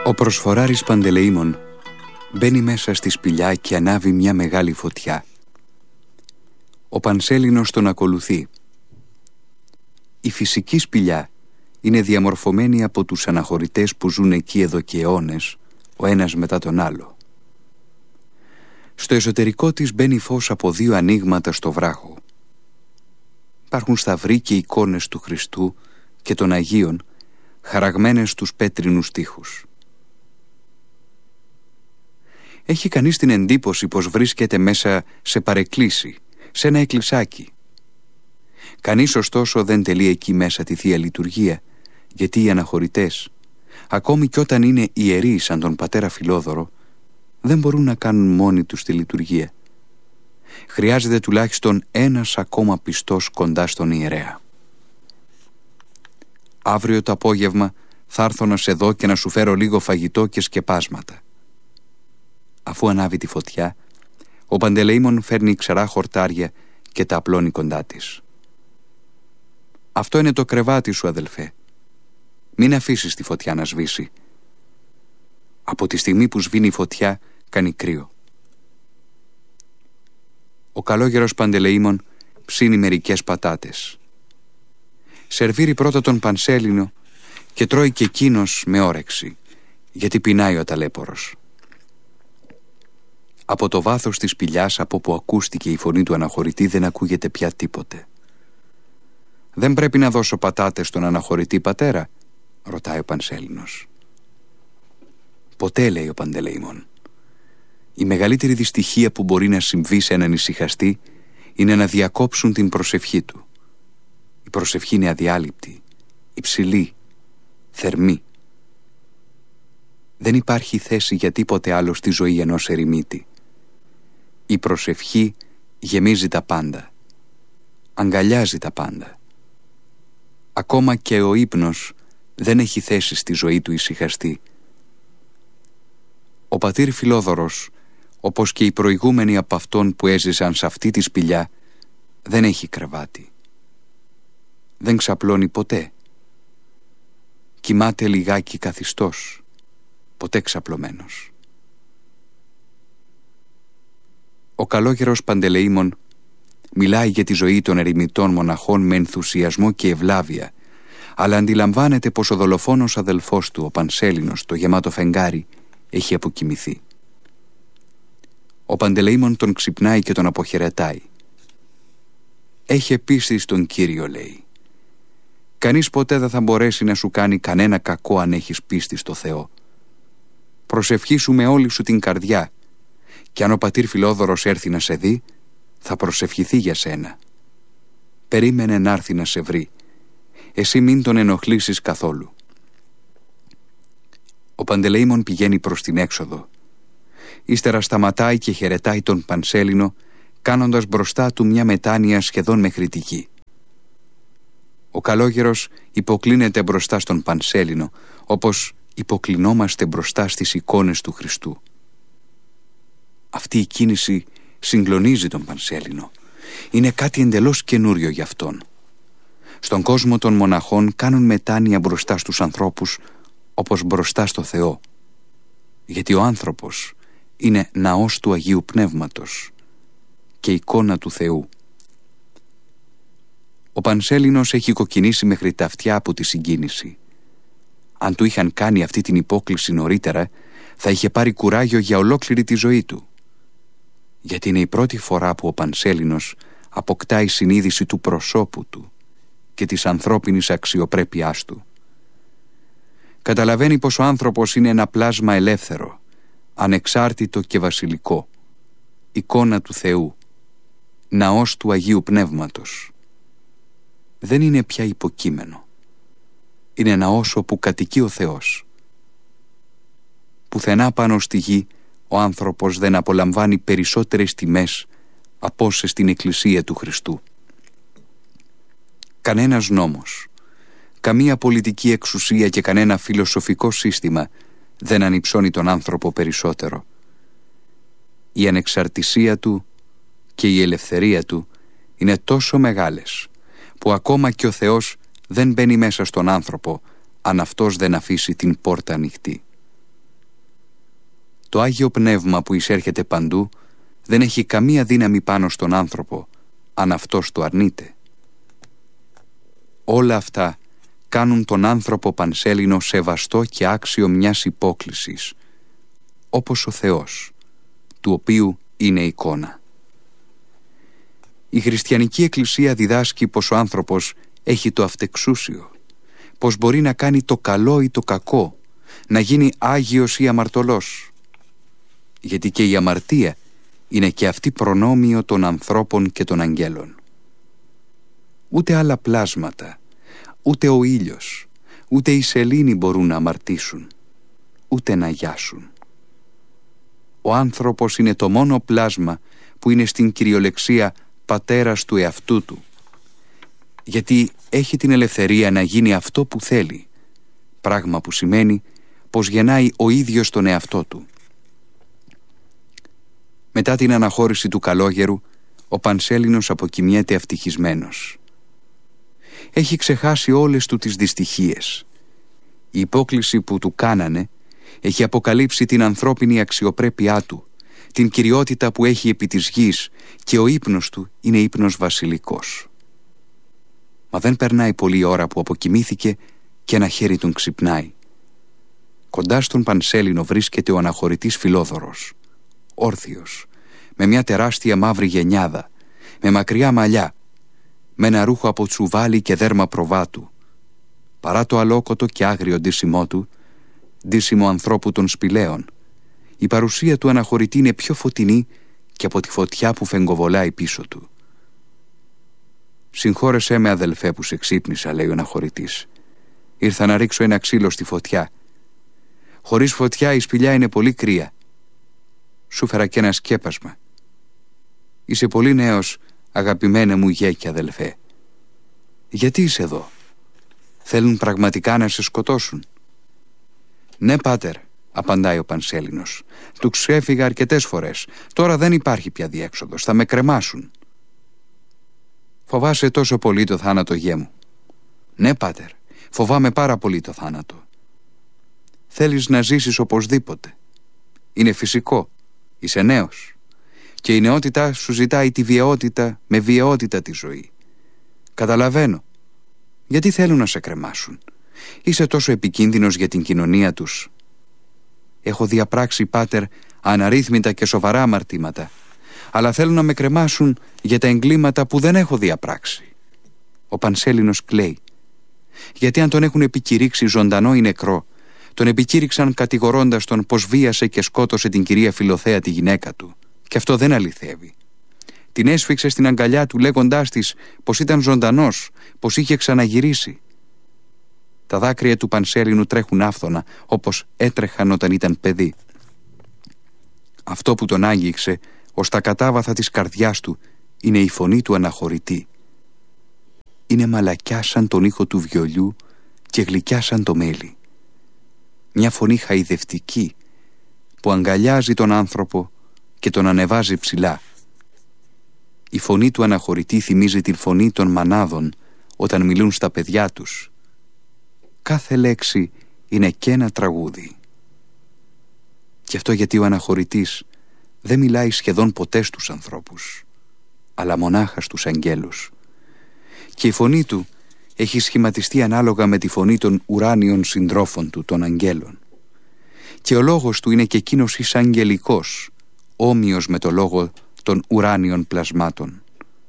Ο προσφοράρης Παντελεήμων μπαίνει μέσα στη σπηλιά και ανάβει μια μεγάλη φωτιά. Ο Πανσέλινος τον ακολουθεί. Η φυσική σπηλιά είναι διαμορφωμένη από τους αναχωρητές που ζουν εκεί εδώ και αιώνες, ο ένας μετά τον άλλο. Στο εσωτερικό της μπαίνει φως από δύο ανοίγματα στο βράχο. Υπάρχουν σταυροί και εικόνες του Χριστού και των Αγίων χαραγμένες στους πέτρινους τοίχους. Έχει κανείς την εντύπωση πως βρίσκεται μέσα σε παρεκκλήσι, σε ένα εκκλησάκι. Κανείς ωστόσο δεν τελεί εκεί μέσα τη Θεία Λειτουργία, γιατί οι αναχωρητές, ακόμη κι όταν είναι ιεροί σαν τον πατέρα Φιλόδωρο, δεν μπορούν να κάνουν μόνοι τους τη λειτουργία. Χρειάζεται τουλάχιστον ένας ακόμα πιστός κοντά στον ιερέα. Αύριο το απόγευμα θα έρθω να σε δω και να σου φέρω λίγο φαγητό και σκεπάσματα. Αφού ανάβει τη φωτιά, ο Παντελεήμων φέρνει ξερά χορτάρια και τα απλώνει κοντά της. «Αυτό είναι το κρεβάτι σου, αδελφέ. Μην αφήσεις τη φωτιά να σβήσει. Από τη στιγμή που σβήνει η φωτιά, κάνει κρύο». Ο καλόγερος Παντελεήμων ψήνει μερικές πατάτες. Σερβίρει πρώτα τον Πανσέλινο και τρώει και εκείνος με όρεξη, γιατί πεινάει ο ταλέπορος. Από το βάθος της σπηλιάς από που ακούστηκε η φωνή του αναχωρητή δεν ακούγεται πια τίποτε. «Δεν πρέπει να δώσω πατάτες στον αναχωρητή, πατέρα?» ρωτάει ο Πανσέλινος. «Ποτέ», λέει ο Παντελεήμων. «Η μεγαλύτερη δυστυχία που μπορεί να συμβεί σε έναν ησυχαστή είναι να διακόψουν την προσευχή του. Η προσευχή είναι αδιάλειπτη, υψηλή, θερμή. Δεν υπάρχει θέση για τίποτε άλλο στη ζωή ενός ερημίτη. Η προσευχή γεμίζει τα πάντα, αγκαλιάζει τα πάντα. Ακόμα και ο ύπνος δεν έχει θέση στη ζωή του ησυχαστή. Ο πατήρ Φιλόδωρος, όπως και οι προηγούμενοι από αυτόν που έζησαν σε αυτή τη σπηλιά, δεν έχει κρεβάτι. Δεν ξαπλώνει ποτέ. Κοιμάται λιγάκι καθιστός, ποτέ ξαπλωμένος. Ο καλόγερος Παντελεήμων μιλάει για τη ζωή των ερημιτών μοναχών με ενθουσιασμό και ευλάβεια, αλλά αντιλαμβάνεται πως ο δολοφόνος αδελφός του, ο Πανσέλινος, το γεμάτο φεγγάρι, έχει αποκοιμηθεί. Ο Παντελεήμων τον ξυπνάει και τον αποχαιρετάει. «Έχε πίστη στον Κύριο», λέει. «Κανείς ποτέ δεν θα μπορέσει να σου κάνει κανένα κακό αν έχεις πίστη στο Θεό. Προσευχήσου με όλη σου την καρδιά και αν ο πατήρ Φιλόδωρος έρθει να σε δει, θα προσευχηθεί για σένα. Περίμενε να έρθει να σε βρει. Εσύ μην τον ενοχλήσεις καθόλου». Ο Παντελεήμων πηγαίνει προς την έξοδο. Ύστερα σταματάει και χαιρετάει τον Πανσέλινο, κάνοντας μπροστά του μια μετάνοια σχεδόν μέχρι τη γη. Ο καλόγερος υποκλίνεται μπροστά στον Πανσέλινο, όπως υποκλινόμαστε μπροστά στις εικόνες του Χριστού. Αυτή η κίνηση συγκλονίζει τον Πανσέλινο. Είναι κάτι εντελώς καινούριο για αυτόν. Στον κόσμο των μοναχών κάνουν μετάνοια μπροστά στους ανθρώπους όπως μπροστά στο Θεό. Γιατί ο άνθρωπος είναι ναός του Αγίου Πνεύματος και εικόνα του Θεού. Ο Πανσέλινος έχει κοκκινήσει μέχρι τα αυτιά από τη συγκίνηση. Αν του είχαν κάνει αυτή την υπόκλιση νωρίτερα, θα είχε πάρει κουράγιο για ολόκληρη τη ζωή του. Γιατί είναι η πρώτη φορά που ο Πανσέλινος αποκτάει συνείδηση του προσώπου του και της ανθρώπινης αξιοπρέπειάς του. Καταλαβαίνει πως ο άνθρωπος είναι ένα πλάσμα ελεύθερο, ανεξάρτητο και βασιλικό, εικόνα του Θεού, ναός του Αγίου Πνεύματος. Δεν είναι πια υποκείμενο. Είναι ναός όπου κατοικεί ο Θεός. Πουθενά πάνω στη γη ο άνθρωπος δεν απολαμβάνει περισσότερες τιμές από όσες στην Εκκλησία του Χριστού. Κανένας νόμος, καμία πολιτική εξουσία και κανένα φιλοσοφικό σύστημα δεν ανυψώνει τον άνθρωπο περισσότερο. Η ανεξαρτησία του και η ελευθερία του είναι τόσο μεγάλες που ακόμα και ο Θεός δεν μπαίνει μέσα στον άνθρωπο αν αυτός δεν αφήσει την πόρτα ανοιχτή. Το Άγιο Πνεύμα που εισέρχεται παντού δεν έχει καμία δύναμη πάνω στον άνθρωπο, αν αυτός το αρνείται. Όλα αυτά κάνουν τον άνθρωπο πανσέλινο σεβαστό και άξιο μιας υπόκλησης, όπως ο Θεός, του οποίου είναι εικόνα. Η χριστιανική εκκλησία διδάσκει πως ο άνθρωπος έχει το αυτεξούσιο, πως μπορεί να κάνει το καλό ή το κακό, να γίνει άγιος ή αμαρτωλός, γιατί και η αμαρτία είναι και αυτή προνόμιο των ανθρώπων και των αγγέλων. Ούτε άλλα πλάσματα, ούτε ο ήλιος, ούτε η σελήνη μπορούν να αμαρτήσουν, ούτε να γιάσουν. Ο άνθρωπος είναι το μόνο πλάσμα που είναι στην κυριολεξία πατέρας του εαυτού του, γιατί έχει την ελευθερία να γίνει αυτό που θέλει, πράγμα που σημαίνει πως γεννάει ο ίδιος τον εαυτό του. Μετά την αναχώρηση του καλόγερου, ο Πανσέλινος αποκοιμιέται ευτυχισμένος. Έχει ξεχάσει όλες του τις δυστυχίες. Η υπόκληση που του κάνανε έχει αποκαλύψει την ανθρώπινη αξιοπρέπειά του, την κυριότητα που έχει επί της γης, και ο ύπνος του είναι ύπνος βασιλικός. Μα δεν περνάει πολλή ώρα που αποκοιμήθηκε και ένα χέρι τον ξυπνάει. Κοντά στον Πανσέλινο βρίσκεται ο αναχωρητής Φιλόδωρος, όρθιος, με μια τεράστια μαύρη γενιάδα, με μακριά μαλλιά, με ένα ρούχο από τσουβάλι και δέρμα προβάτου. Παρά το αλόκοτο και άγριο ντύσιμό του, ντύσιμο ανθρώπου των σπηλαίων, η παρουσία του αναχωρητή είναι πιο φωτεινή και από τη φωτιά που φεγγοβολάει πίσω του. «Συγχώρεσέ με, αδελφέ, που σε ξύπνησα», λέει ο αναχωρητής. «Ήρθα να ρίξω ένα ξύλο στη φωτιά. Χωρίς φωτιά η σπηλιά είναι πολύ κρύα. Σου φέρα και ένα σκέπασμα. Είσαι πολύ νέος, αγαπημένε μου γέκη, αδελφέ. Γιατί είσαι εδώ? Θέλουν πραγματικά να σε σκοτώσουν?» «Ναι, πάτερ», απαντάει ο Πανσέλινος. «Του ξέφυγα αρκετές φορές. Τώρα δεν υπάρχει πια διέξοδος. Θα με κρεμάσουν». «Φοβάσαι τόσο πολύ το θάνατο, γέ μου?» «Ναι, πάτερ, φοβάμαι πάρα πολύ το θάνατο». «Θέλεις να ζήσεις οπωσδήποτε. Είναι φυσικό. Είσαι νέος. Και η νεότητα σου ζητάει τη βιαιότητα με βιαιότητα τη ζωή. Καταλαβαίνω. Γιατί θέλουν να σε κρεμάσουν? Είσαι τόσο επικίνδυνος για την κοινωνία τους». «Έχω διαπράξει, πάτερ, αναρρύθμιτα και σοβαρά αμαρτήματα, αλλά θέλουν να με κρεμάσουν για τα εγκλήματα που δεν έχω διαπράξει». Ο Πανσέλινος κλαίει. Γιατί αν τον έχουν επικηρύξει ζωντανό ή νεκρό, τον επικήρυξαν κατηγορώντας τον πως βίασε και σκότωσε την κυρία Φιλοθέα, τη γυναίκα του. Και αυτό δεν αληθεύει. Την έσφιξε στην αγκαλιά του λέγοντάς της πως ήταν ζωντανός, πως είχε ξαναγυρίσει. Τα δάκρυα του Πανσέλινου τρέχουν άφθονα, όπως έτρεχαν όταν ήταν παιδί. Αυτό που τον άγγιξε ως τα κατάβαθα της καρδιάς του είναι η φωνή του αναχωρητή. Είναι μαλακιά σαν τον ήχο του βιολιού και γλυκιά σαν το μέλι. Μια φωνή χαϊδευτική που αγκαλιάζει τον άνθρωπο και τον ανεβάζει ψηλά. Η φωνή του αναχωρητή θυμίζει την φωνή των μανάδων όταν μιλούν στα παιδιά τους. Κάθε λέξη είναι και ένα τραγούδι. Και αυτό γιατί ο αναχωρητής δεν μιλάει σχεδόν ποτέ στους ανθρώπους, αλλά μονάχα στους αγγέλους. Και η φωνή του έχει σχηματιστεί ανάλογα με τη φωνή των ουράνιων συντρόφων του, των αγγέλων. Και ο λόγος του είναι και εκείνος εισαγγελικός, όμοιος με το λόγο των ουράνιων πλασμάτων.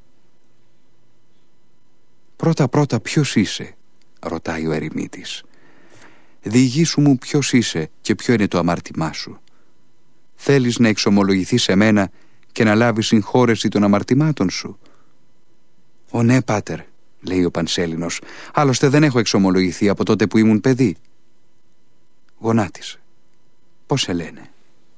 «Πρώτα ποιος είσαι?» ρωτάει ο ερημίτης. «Διηγήσου μου ποιος είσαι και ποιο είναι το αμάρτημά σου. Θέλεις να εξομολογηθείς σε μένα και να λάβεις συγχώρεση των αμαρτημάτων σου?» «Ω ναι, πάτερ», λέει ο Πανσέλινος, «άλλωστε δεν έχω εξομολογηθεί από τότε που ήμουν παιδί». Γονάτισε. «Πώς σε λένε?»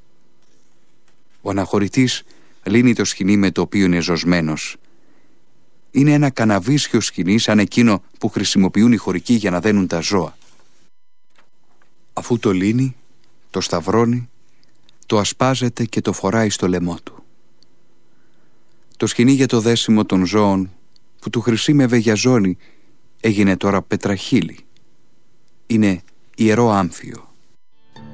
Ο αναχωρητής λύνει το σκοινί με το οποίο είναι ζωσμένος. Είναι ένα καναβίσιο σκοινί σαν εκείνο που χρησιμοποιούν οι χωρικοί για να δένουν τα ζώα. Αφού το λύνει, το σταυρώνει, το ασπάζεται και το φοράει στο λαιμό του. Το σκοινί για το δέσιμο των ζώων που του χρησίμευε για ζώνη έγινε τώρα πετραχύλι. Είναι ιερό άμφιο.